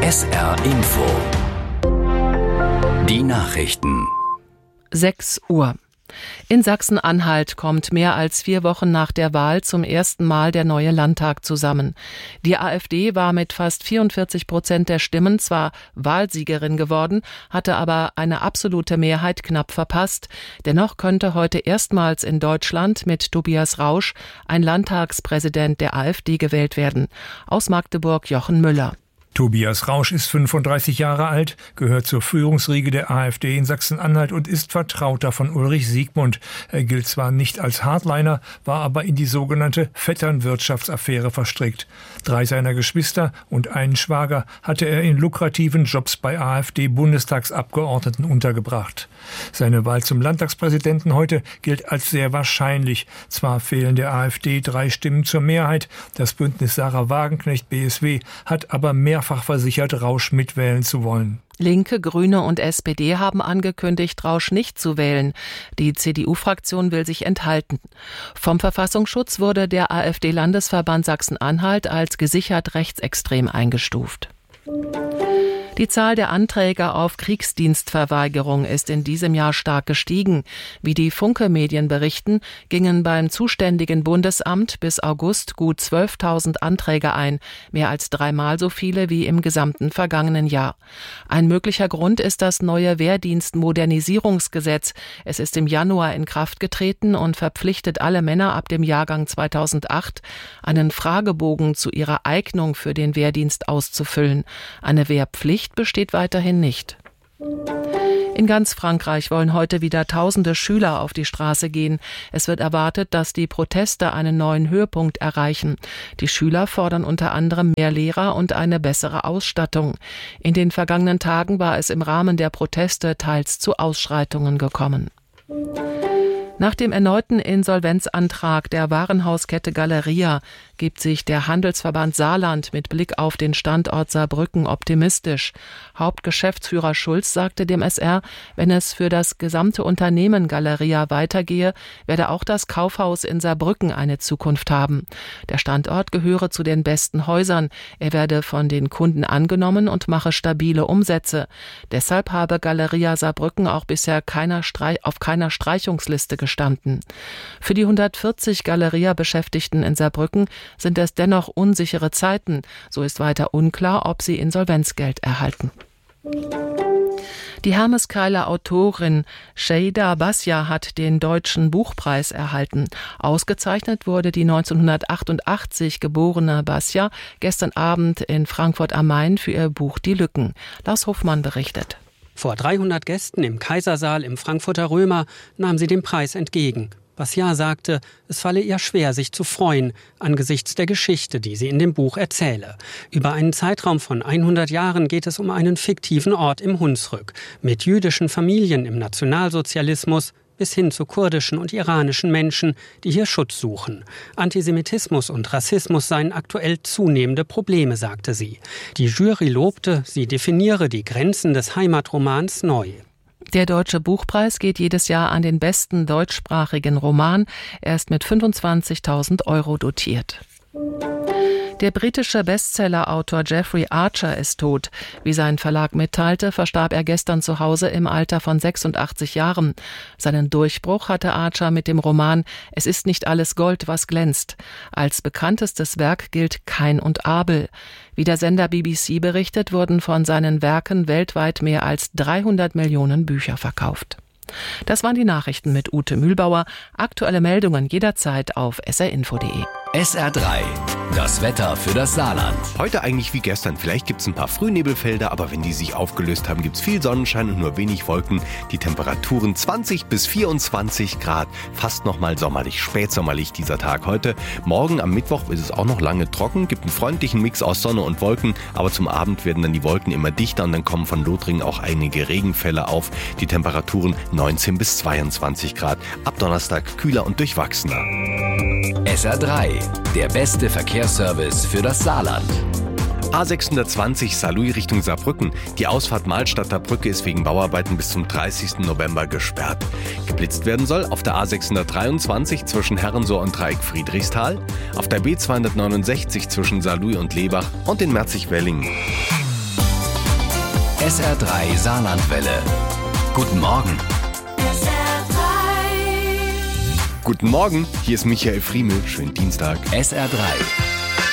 SR Info. Die Nachrichten. 6 Uhr. In Sachsen-Anhalt kommt mehr als 4 Wochen nach der Wahl zum ersten Mal der neue Landtag zusammen. Die AfD war mit fast 44% der Stimmen zwar Wahlsiegerin geworden, hatte aber eine absolute Mehrheit knapp verpasst. Dennoch könnte heute erstmals in Deutschland mit Tobias Rausch ein Landtagspräsident der AfD gewählt werden. Aus Magdeburg Jochen Müller. Tobias Rausch ist 35 Jahre alt, gehört zur Führungsriege der AfD in Sachsen-Anhalt und ist Vertrauter von Ulrich Siegmund. Er gilt zwar nicht als Hardliner, war aber in die sogenannte Vetternwirtschaftsaffäre verstrickt. 3 seiner Geschwister und einen Schwager hatte er in lukrativen Jobs bei AfD-Bundestagsabgeordneten untergebracht. Seine Wahl zum Landtagspräsidenten heute gilt als sehr wahrscheinlich. Zwar fehlen der AfD 3 Stimmen zur Mehrheit, das Bündnis Sarah Wagenknecht-BSW hat aber mehrfach versichert, Rausch mitwählen zu wollen. Linke, Grüne und SPD haben angekündigt, Rausch nicht zu wählen. Die CDU-Fraktion will sich enthalten. Vom Verfassungsschutz wurde der AfD-Landesverband Sachsen-Anhalt als gesichert rechtsextrem eingestuft. Die Zahl der Anträge auf Kriegsdienstverweigerung ist in diesem Jahr stark gestiegen. Wie die Funke-Medien berichten, gingen beim zuständigen Bundesamt bis August gut 12.000 Anträge ein, mehr als 3-mal so viele wie im gesamten vergangenen Jahr. Ein möglicher Grund ist das neue Wehrdienstmodernisierungsgesetz. Es ist im Januar in Kraft getreten und verpflichtet alle Männer ab dem Jahrgang 2008, einen Fragebogen zu ihrer Eignung für den Wehrdienst auszufüllen. Eine Wehrpflicht besteht weiterhin nicht. In ganz Frankreich wollen heute wieder Tausende Schüler auf die Straße gehen. Es wird erwartet, dass die Proteste einen neuen Höhepunkt erreichen. Die Schüler fordern unter anderem mehr Lehrer und eine bessere Ausstattung. In den vergangenen Tagen war es im Rahmen der Proteste teils zu Ausschreitungen gekommen. Nach dem erneuten Insolvenzantrag der Warenhauskette Galeria gibt sich der Handelsverband Saarland mit Blick auf den Standort Saarbrücken optimistisch. Hauptgeschäftsführer Schulz sagte dem SR, wenn es für das gesamte Unternehmen Galeria weitergehe, werde auch das Kaufhaus in Saarbrücken eine Zukunft haben. Der Standort gehöre zu den besten Häusern. Er werde von den Kunden angenommen und mache stabile Umsätze. Deshalb habe Galeria Saarbrücken auch bisher auf keiner Streichungsliste gestanden. Für die 140 Galeria-Beschäftigten in Saarbrücken sind es dennoch unsichere Zeiten. So ist weiter unklar, ob sie Insolvenzgeld erhalten. Die Hermeskeiler Autorin Şeyda Basya hat den Deutschen Buchpreis erhalten. Ausgezeichnet wurde die 1988 geborene Basya gestern Abend in Frankfurt am Main für ihr Buch Die Lücken. Lars Hofmann berichtet. Vor 300 Gästen im Kaisersaal im Frankfurter Römer nahm sie den Preis entgegen. Basya sagte, es falle ihr schwer, sich zu freuen, angesichts der Geschichte, die sie in dem Buch erzähle. Über einen Zeitraum von 100 Jahren geht es um einen fiktiven Ort im Hunsrück, mit jüdischen Familien im Nationalsozialismus bis hin zu kurdischen und iranischen Menschen, die hier Schutz suchen. Antisemitismus und Rassismus seien aktuell zunehmende Probleme, sagte sie. Die Jury lobte, sie definiere die Grenzen des Heimatromans neu. Der Deutsche Buchpreis geht jedes Jahr an den besten deutschsprachigen Roman. Er ist mit 25.000 € dotiert. Der britische Bestsellerautor Jeffrey Archer ist tot. Wie sein Verlag mitteilte, verstarb er gestern zu Hause im Alter von 86 Jahren. Seinen Durchbruch hatte Archer mit dem Roman »Es ist nicht alles Gold, was glänzt«. Als bekanntestes Werk gilt »Kain und Abel«. Wie der Sender BBC berichtet, wurden von seinen Werken weltweit mehr als 300 Millionen Bücher verkauft. Das waren die Nachrichten mit Ute Mühlbauer. Aktuelle Meldungen jederzeit auf srinfo.de. SR3, das Wetter für das Saarland. Heute eigentlich wie gestern. Vielleicht gibt es ein paar Frühnebelfelder, aber wenn die sich aufgelöst haben, gibt es viel Sonnenschein und nur wenig Wolken. Die Temperaturen 20 bis 24 Grad. Fast nochmal sommerlich, spätsommerlich dieser Tag heute. Morgen am Mittwoch ist es auch noch lange trocken, gibt einen freundlichen Mix aus Sonne und Wolken, aber zum Abend werden dann die Wolken immer dichter und dann kommen von Lothringen auch einige Regenfälle auf. Die Temperaturen 19 bis 22 Grad. Ab Donnerstag kühler und durchwachsener. SR3, der beste Verkehrsservice für das Saarland. A620 Saarlouis Richtung Saarbrücken. Die Ausfahrt Mahlstadter Brücke ist wegen Bauarbeiten bis zum 30. November gesperrt. Geblitzt werden soll auf der A623 zwischen Herrensohr und Dreieck Friedrichsthal, auf der B269 zwischen Saarlouis und Lebach und in Merzig-Wellingen. SR3 Saarlandwelle. Guten Morgen. Guten Morgen, hier ist Michael Friemel. Schönen Dienstag. SR3.